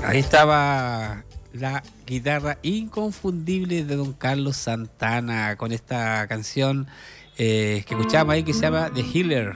Ahí estaba la guitarra inconfundible de Don Carlos Santana con esta canción que escuchamos ahí que se llama The Healer.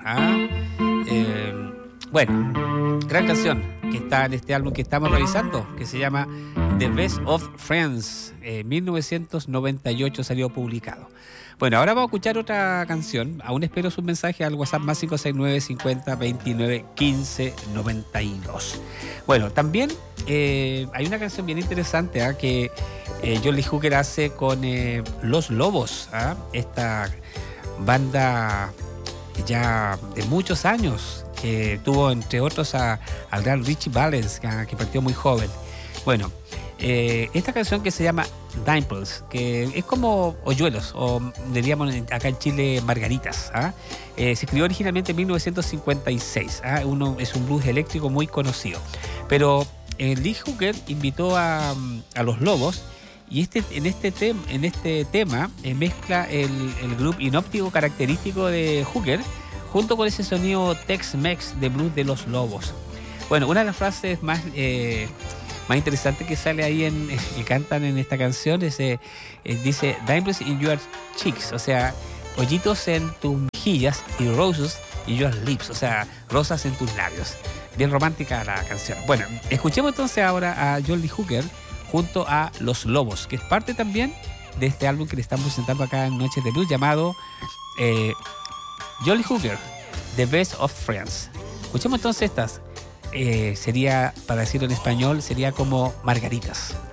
Bueno, gran canción que está en este álbum que estamos revisando, que se llama The Best of Friends. 1998 salió publicado. Bueno, ahora vamos a escuchar otra canción. Aún espero su mensaje al WhatsApp más 569 50 29 15 92. Bueno, también hay una canción bien interesante que Jolly Hooker hace con Los Lobos. Esta banda ya de muchos años que tuvo entre otros al gran Richie Valens, que partió muy joven. Bueno, esta canción que se llama Dimples, que es como hoyuelos, o diríamos acá en Chile margaritas. Se escribió originalmente en 1956. Es un blues eléctrico muy conocido. Pero Lee Hooker invitó a Los Lobos y en este tema mezcla el groove inóptico característico de Hooker junto con ese sonido Tex-Mex de blues de Los Lobos. Bueno, una de las frases más interesante que sale ahí que cantan en esta canción dice Dimples in your cheeks, o sea, hoyitos en tus mejillas, y roses in your lips, o sea, rosas en tus labios. Bien romántica la canción. Bueno, escuchemos entonces ahora a Jolly Hooker junto a Los Lobos, que es parte también de este álbum que le estamos presentando acá en Noches de Blues, llamado Jolly Hooker, The Best of Friends. Escuchemos entonces estas. Sería, para decirlo en español, sería como margaritas.